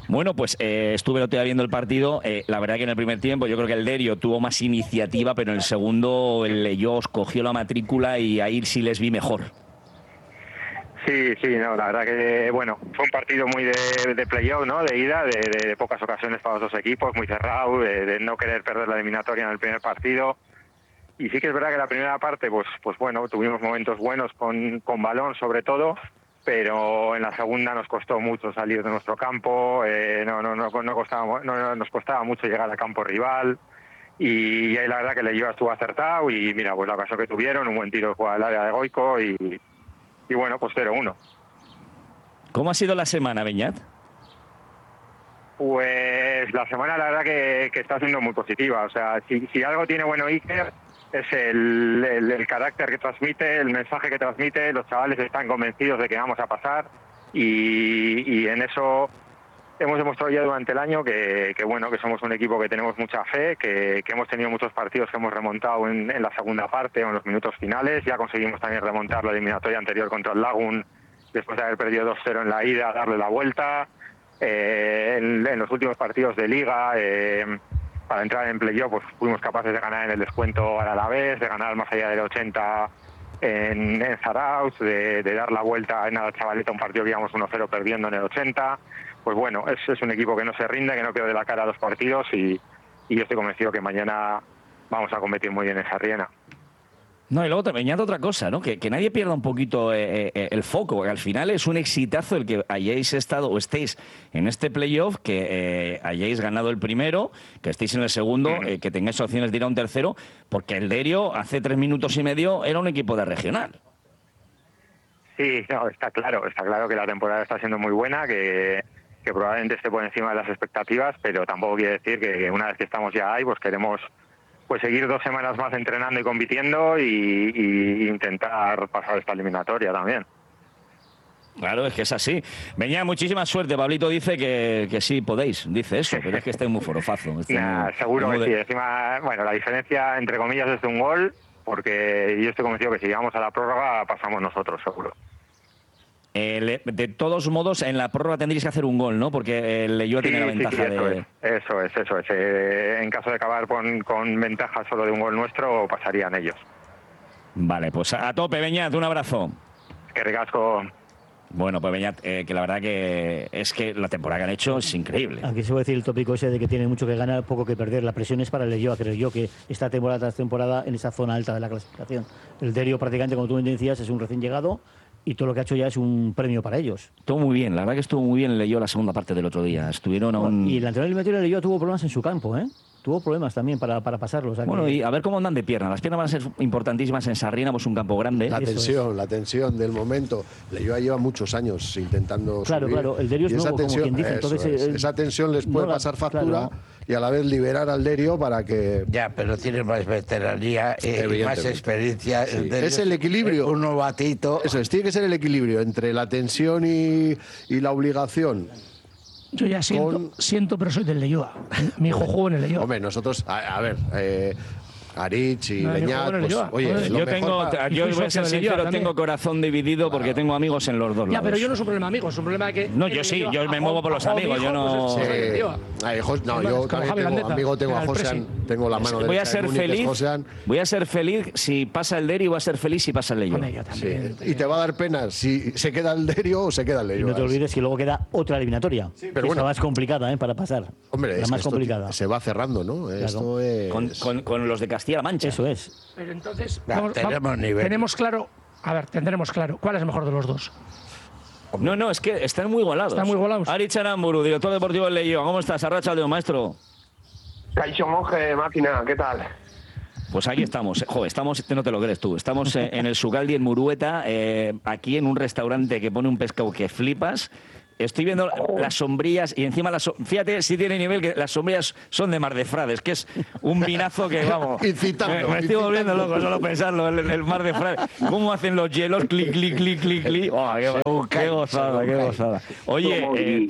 Bueno, pues estuve el otro día viendo el partido. La verdad que en el primer tiempo yo creo que el Derio tuvo más iniciativa, pero en el segundo el Leyo cogió la matrícula y ahí sí les vi mejor. Sí, no, la verdad que, bueno, fue un partido muy de playoff, ¿no? De ida, de pocas ocasiones para los dos equipos, muy cerrado, de no querer perder la eliminatoria en el primer partido. Y sí que es verdad que la primera parte, pues bueno, tuvimos momentos buenos con balón sobre todo, pero en la segunda nos costó mucho salir de nuestro campo, nos costaba mucho llegar al campo rival. Y ahí la verdad que el Leyo estuvo acertado y mira, pues la ocasión que tuvieron, un buen tiro al área de Goico y bueno, pues 0-1. ¿Cómo ha sido la semana, Beñat? Pues la semana la verdad que está siendo muy positiva. O sea, si algo tiene bueno Iker es el carácter que transmite, el mensaje que transmite. Los chavales están convencidos de que vamos a pasar y en eso hemos demostrado ya durante el año que bueno, que somos un equipo que tenemos mucha fe, que hemos tenido muchos partidos que hemos remontado en la segunda parte o en los minutos finales. Ya conseguimos también remontar la eliminatoria anterior contra el Lagun después de haber perdido 2-0 en la ida, darle la vuelta. En los últimos partidos de Liga, para entrar en playoff, pues fuimos capaces de ganar en el descuento al Alavés, de ganar más allá del 80 en Zarauz, de dar la vuelta en la Chavaleta, un partido que íbamos 1-0 perdiendo en el 80. Pues bueno, es un equipo que no se rinde, que no pierde la cara a los partidos y yo estoy convencido que mañana vamos a competir muy bien en Sarriena. No, y luego te añado otra cosa, ¿no? Que nadie pierda un poquito el foco, que al final es un exitazo el que hayáis estado o estéis en este playoff, que hayáis ganado el primero, que estéis en el segundo, que tengáis opciones de ir a un tercero, porque el Derio hace 3 minutos y medio era un equipo de regional. Sí, no, está claro que la temporada está siendo muy buena, que probablemente esté por encima de las expectativas, pero tampoco quiere decir que una vez que estamos ya ahí, pues queremos seguir 2 semanas más entrenando y compitiendo y intentar pasar esta eliminatoria también. Claro, es que es así. Venía, muchísima suerte. Pablito dice que sí podéis, dice eso, pero es que está muy forofazo. Seguro que sí. Encima, bueno, la diferencia, entre comillas, es de un gol, porque yo estoy convencido que si llegamos a la prórroga pasamos nosotros, seguro. De todos modos, en la prórroga tendréis que hacer un gol, ¿no? Porque el Leyo tiene la ventaja Eso es. En caso de acabar con ventaja solo de un gol nuestro, pasarían ellos. Vale, pues a tope, Beñat, un abrazo. Que ricasco. Bueno, pues Beñat, que la verdad que es que la temporada que han hecho es increíble. Aquí se puede decir el tópico ese de que tiene mucho que ganar, poco que perder. La presión es para el Leyo, creo yo, que esta temporada tras temporada en esa zona alta de la clasificación. El Derio prácticamente, como tú me decías, es un recién llegado y todo lo que ha hecho ya es un premio para ellos. Estuvo muy bien, la verdad que estuvo muy bien el Leyo la segunda parte del otro día. Estuvieron a un... Y el anterior eliminatorio del Leyo tuvo problemas en su campo, ¿eh? Tuvo problemas también para pasarlo. O sea bueno, que... y a ver cómo andan de piernas. Las piernas van a ser importantísimas en Sarriena, pues un campo grande. La tensión del momento. Leyo lleva muchos años intentando subir. Claro, el Derio es nuevo, como quien dice. Entonces, esa tensión les puede pasar factura y a la vez liberar al Derio para que... Ya, pero tiene más veteranía y más experiencia. Sí. Es el equilibrio. Un novatito. Eso es, tiene que ser el equilibrio entre la tensión y la obligación. Yo ya siento, pero soy del Leyoa. Mi hijo jugó en el Leyoa. Hombre, nosotros, a ver, Arich y Beñat, pues, oye, yo voy a ser sincero, tengo corazón dividido porque tengo amigos en los dos lados. Ya, pero yo no es un problema amigos, es un problema de que... No, yo sí, yo me muevo por los amigos, yo no... yo también tengo a José, tengo la mano derecha. Voy a ser feliz si pasa el Derio y voy a ser feliz si pasa el Leyo. Y te va a dar pena si se queda el Derio o se queda el Leyo. Y no te olvides que luego queda otra eliminatoria. Sí, pero bueno, la más complicada, para pasar. Hombre, la más complicada. Se va cerrando, ¿no? Claro. Esto es... con los de Castilla-La Mancha. Eso es. Pero entonces, tendremos claro, ¿cuál es el mejor de los dos? No, es que están muy igualados. Están muy igualados. Arich Aramburu, director deportivo del Leyo. ¿Cómo estás? Arratsaldeon, maestro. Caixo Monje, máquina, ¿qué tal? Pues aquí estamos. Estamos, no te lo crees tú. Estamos en el Sugaldi, en Murueta, aquí en un restaurante que pone un pescado que flipas. Estoy viendo las sombrillas y encima fíjate si tiene nivel que las sombrillas son de Mar de Frades, que es un vinazo que vamos. Me estoy volviendo loco solo pensarlo, el Mar de Frades. ¿Cómo hacen los hielos? Clic, clic, clic, clic, clic. Oh, qué gozada, qué gozada. Oye,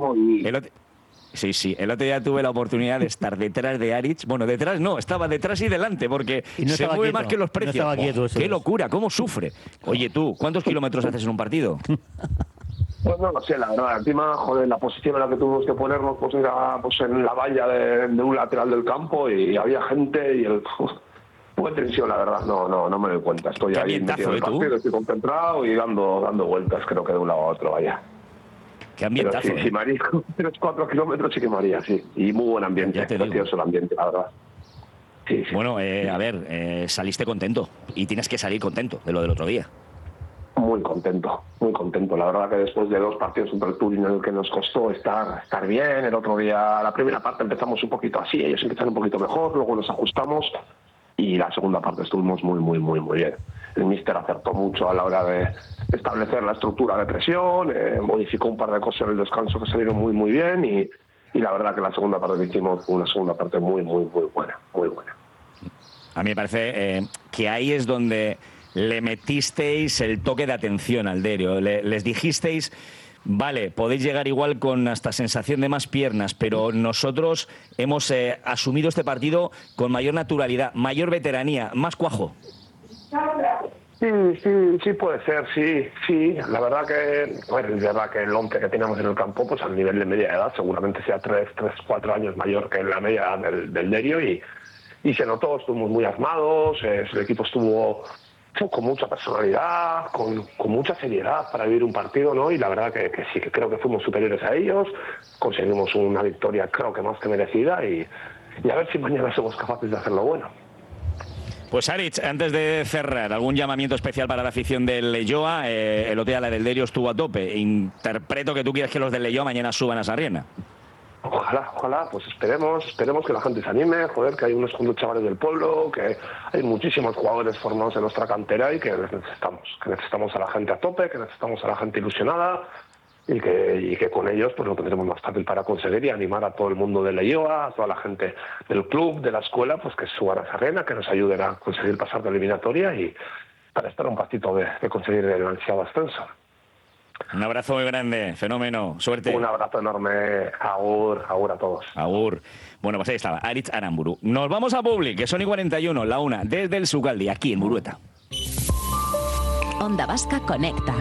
Sí, el otro día tuve la oportunidad de estar detrás de Arich. Bueno, detrás no, estaba detrás y delante, porque se mueve más que los precios. Qué locura, cómo sufre. Oye, tú, ¿cuántos kilómetros haces en un partido? Pues no lo sé, la verdad. Encima, joder, la posición en la que tuvimos que ponernos pues era pues en la valla de un lateral del campo y había gente y fue tensión, la verdad. No me doy cuenta. Estoy ahí metido en el partido, estoy concentrado y dando vueltas, creo que de un lado a otro, vaya. Qué ambientazo. Pero sí, María, 3-4 kilómetros sí que María, sí. Y muy buen ambiente, precioso el ambiente, la verdad. Sí. Bueno, a ver, saliste contento y tienes que salir contento de lo del otro día. Muy contento. La verdad que después de 2 partidos contra el Turín en el que nos costó estar bien, el otro día, la primera parte empezamos un poquito así, ellos empezaron un poquito mejor, luego nos ajustamos y la segunda parte estuvimos muy bien. El míster acertó mucho a la hora de establecer la estructura de presión, modificó un par de cosas en el descanso que salieron muy bien y la verdad que la segunda parte que hicimos fue una segunda parte muy buena. A mí me parece que ahí es donde le metisteis el toque de atención al Derio. Les dijisteis, vale, podéis llegar igual con hasta sensación de más piernas, pero nosotros hemos asumido este partido con mayor naturalidad, mayor veteranía, más cuajo. Sí, puede ser, sí. La verdad que, bueno, es verdad que el 11 que teníamos en el campo, pues al nivel de media edad, seguramente sea 3-4 años mayor que la media del Derio y se notó, estuvimos muy armados, el equipo estuvo con mucha personalidad, con mucha seriedad para vivir un partido, ¿no? Y la verdad que sí, que creo que fuimos superiores a ellos, conseguimos una victoria creo que más que merecida y a ver si mañana somos capaces de hacerlo bueno. Pues Aritz, antes de cerrar, ¿algún llamamiento especial para la afición del Leioa? El otro día la del Derio estuvo a tope. Interpreto que tú quieres que los del Leioa mañana suban a Sarriena. Ojalá, pues esperemos que la gente se anime, joder, que hay unos cuantos chavales del pueblo, que hay muchísimos jugadores formados en nuestra cantera y que necesitamos a la gente a tope, que necesitamos a la gente ilusionada y que con ellos pues lo tendremos más fácil para conseguir y animar a todo el mundo de Leioa, a toda la gente del club, de la escuela, pues que suban a Sarriena, que nos ayuden a conseguir pasar de eliminatoria y para estar un pasito de conseguir el ansiado ascenso. Un abrazo muy grande, fenómeno, suerte. Un abrazo enorme, agur a todos. Agur. Bueno, pues ahí estaba, Aritz Aramburu. Nos vamos a Public, que son y 41, la una, desde el Sugaldi, aquí en Murueta. Onda Vasca conecta.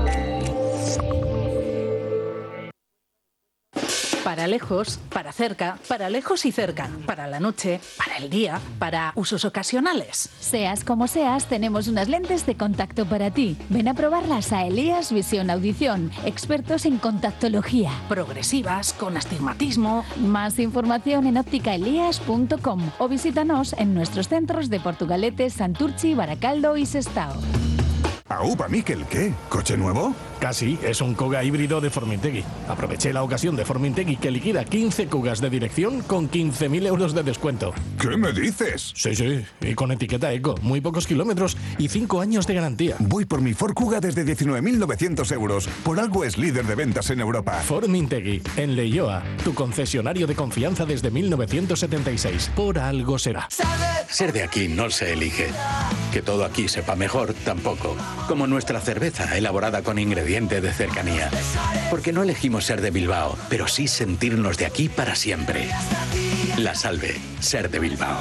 Para lejos, para cerca, para lejos y cerca, para la noche, para el día, para usos ocasionales. Seas como seas, tenemos unas lentes de contacto para ti. Ven a probarlas a Elías Visión Audición, expertos en contactología. Progresivas, con astigmatismo. Más información en ópticaelías.com o visítanos en nuestros centros de Portugalete, Santurchi, Baracaldo y Sestao. ¿Aupa, Miquel, qué? ¿Coche nuevo? Casi, es un Kuga híbrido de Formintegui. Aproveché la ocasión de Formintegui que liquida 15 Kugas de dirección con 15.000 euros de descuento. ¿Qué me dices? Sí, y con etiqueta eco, muy pocos kilómetros y 5 años de garantía. Voy por mi Ford Kuga desde 19.900 euros. Por algo es líder de ventas en Europa. Formintegui, en Leioa, tu concesionario de confianza desde 1976. Por algo será. Ser de aquí no se elige. Que todo aquí sepa mejor, tampoco. Como nuestra cerveza, elaborada con ingredientes de cercanía. Porque no elegimos ser de Bilbao, pero sí sentirnos de aquí para siempre. La Salve, ser de Bilbao.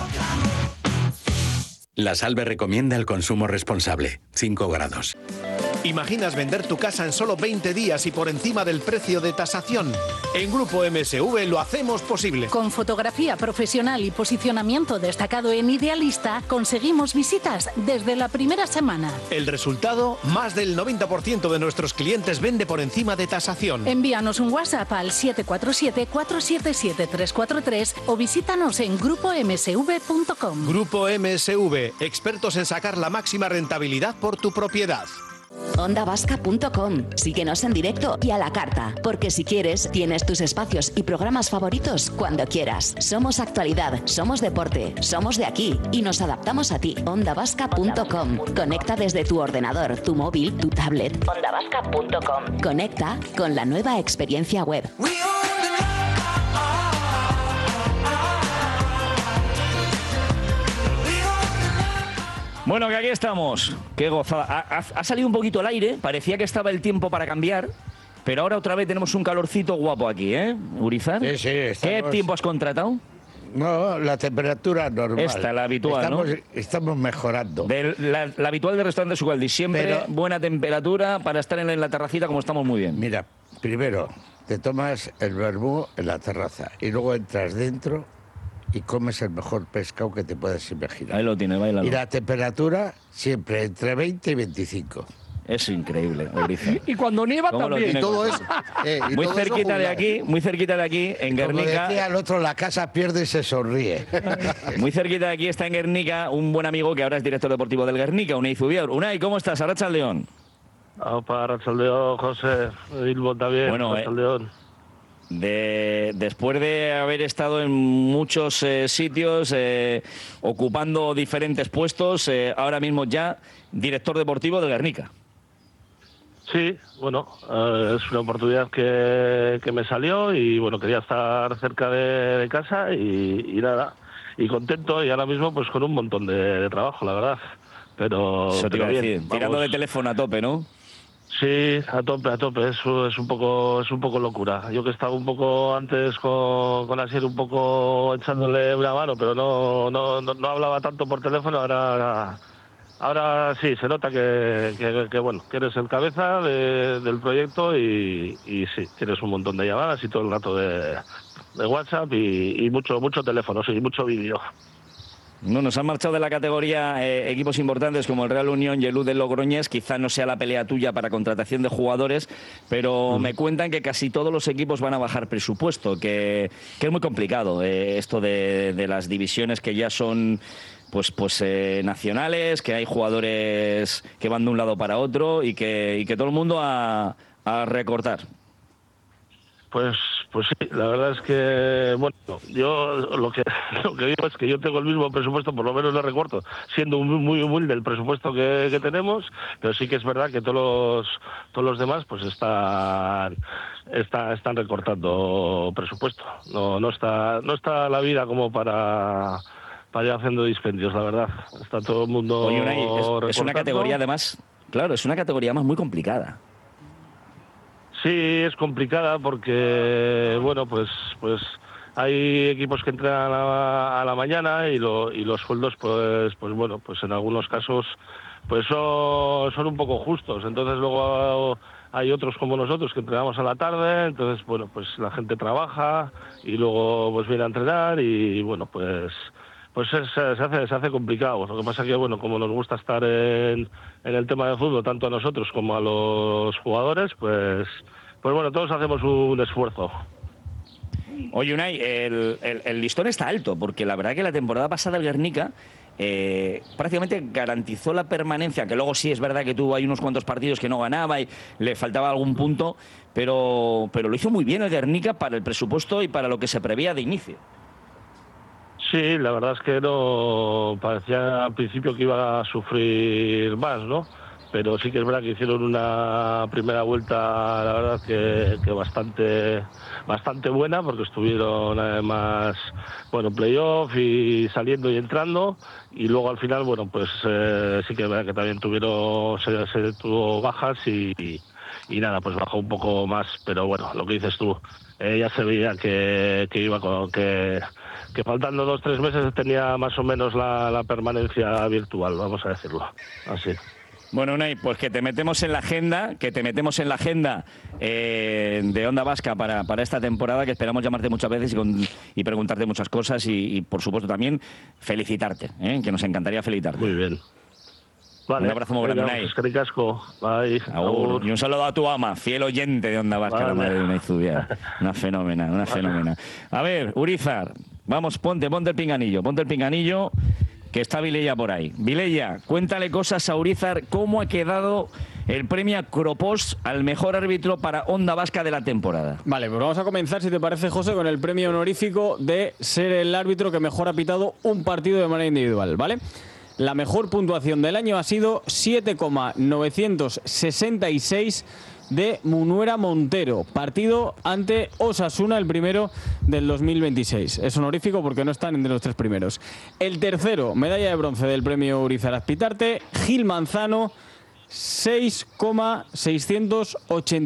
La Salve recomienda el consumo responsable. 5 grados. ¿Imaginas vender tu casa en solo 20 días y por encima del precio de tasación? En Grupo MSV lo hacemos posible. Con fotografía profesional y posicionamiento destacado en Idealista, conseguimos visitas desde la primera semana. El resultado, más del 90% de nuestros clientes vende por encima de tasación. Envíanos un WhatsApp al 747-477-343 o visítanos en grupomsv.com. Grupo MSV, expertos en sacar la máxima rentabilidad por tu propiedad. ondavasca.com. Síguenos en directo y a la carta, porque si quieres, tienes tus espacios y programas favoritos cuando quieras. Somos actualidad, somos deporte, somos de aquí y nos adaptamos a ti. ondavasca.com. Conecta desde tu ordenador, tu móvil, tu tablet. ondavasca.com. Conecta con la nueva experiencia web. Bueno, que aquí estamos. Qué gozada. Ha salido un poquito al aire. Parecía que estaba el tiempo para cambiar. Pero ahora otra vez tenemos un calorcito guapo aquí, ¿eh, Urizar? Sí, ¿Qué tiempo has contratado? No, la temperatura normal. Esta, la habitual, Estamos mejorando. La habitual del restaurante Sugaldi, siempre buena temperatura para estar en la terracita como estamos muy bien. Mira, primero te tomas el vermú en la terraza y luego entras dentro y comes el mejor pescado que te puedas imaginar. Ahí lo tienes, bailalo. Y la temperatura siempre entre 20 y 25. Es increíble, Urizar. Y cuando nieva también. Muy cerquita de aquí, en Guernica. Como decía el otro, la casa pierde y se sonríe. Muy cerquita de aquí está en Guernica un buen amigo que ahora es director deportivo del Guernica, Unai Zubiaur. Unai, ¿cómo estás? Arratsaldeon. Opa, Arratsaldeon, José. Bilbo también. Bueno, Arratsaldeon. Después de haber estado en muchos sitios, ocupando diferentes puestos, ahora mismo ya director deportivo del Guernica. Sí, bueno, es una oportunidad que me salió y bueno, quería estar cerca de casa y nada, y contento y ahora mismo pues con un montón de trabajo, la verdad. Pero eso te iba a decir, bien, tirando de teléfono a tope, ¿no? Sí, a tope, eso es un poco locura. Yo que estaba un poco antes con Asier un poco echándole una mano, pero no hablaba tanto por teléfono, ahora sí, se nota que bueno, que eres el cabeza del proyecto y sí, tienes un montón de llamadas y todo el rato de WhatsApp y mucho teléfono, sí, mucho vídeo. No, nos han marchado de la categoría equipos importantes como el Real Unión y el U de Logroñés. Quizá no sea la pelea tuya para contratación de jugadores, pero me cuentan que casi todos los equipos van a bajar presupuesto, que es muy complicado esto de las divisiones que ya son pues nacionales, que hay jugadores que van de un lado para otro y que todo el mundo a recortar. Pues sí, la verdad es que, bueno, yo lo que digo es que yo tengo el mismo presupuesto, por lo menos lo recorto, siendo muy humilde el presupuesto que tenemos, pero sí que es verdad que todos los demás pues están recortando presupuesto. No está la vida como para ir haciendo dispendios, la verdad. Está todo el mundo. Oye, Unai, es una categoría además, claro, es una categoría más muy complicada. Sí, es complicada porque, bueno, pues hay equipos que entran a la mañana y los sueldos, pues bueno, pues en algunos casos pues son un poco justos. Entonces luego hay otros como nosotros que entrenamos a la tarde, entonces, bueno, pues la gente trabaja y luego pues viene a entrenar y, bueno, pues se hace complicado. Lo que pasa que, bueno, como nos gusta estar en el tema de fútbol, tanto a nosotros como a los jugadores, pues bueno, todos hacemos un esfuerzo. Oye, Unai, el listón está alto, porque la verdad que la temporada pasada el Guernica prácticamente garantizó la permanencia, que luego sí es verdad que tuvo ahí unos cuantos partidos que no ganaba y le faltaba algún punto, pero lo hizo muy bien el Guernica para el presupuesto y para lo que se preveía de inicio. Sí, la verdad es que no parecía al principio que iba a sufrir más, ¿no? Pero sí que es verdad que hicieron una primera vuelta, la verdad que bastante buena, porque estuvieron además, bueno, playoff y saliendo y entrando, y luego al final, bueno, pues sí que es verdad que también se tuvo bajas y nada, pues bajó un poco más, pero bueno, lo que dices tú, ya se veía que iba que faltando 2 o 3 meses tenía más o menos la permanencia virtual, vamos a decirlo así. Bueno, Unai, pues que te metemos en la agenda, de Onda Vasca para esta temporada, que esperamos llamarte muchas veces y preguntarte muchas cosas y por supuesto también felicitarte, que nos encantaría felicitarte. Muy bien. Vale, un abrazo muy grande, Unai. Eskerrik asko. Bye. Agur. Y un saludo a tu ama, fiel oyente de Onda Vasca, la madre de Unai Zubiaur. Una fenómena. A ver, Urizar, vamos, ponte el pinganillo, que está Vilella por ahí. Vilella, cuéntale cosas a Urizar, cómo ha quedado el premio Acropost al mejor árbitro para Onda Vasca de la temporada. Vale, pues vamos a comenzar, si te parece, José, con el premio honorífico de ser el árbitro que mejor ha pitado un partido de manera individual, ¿vale? La mejor puntuación del año ha sido 7,966 de Munuera Montero, partido ante Osasuna, el primero del 2026. Es honorífico porque no están entre los 3 primeros. El tercero, medalla de bronce del premio Urizar Azpitarte, Gil Manzano, 6,680.